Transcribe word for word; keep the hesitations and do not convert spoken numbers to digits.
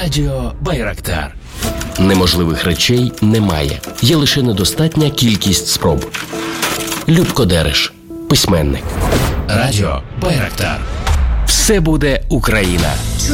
Радіо Байрактар. Неможливих речей немає. Є лише недостатня кількість спроб. Любко Дереш, письменник. Радіо Байрактар. Все буде Україна.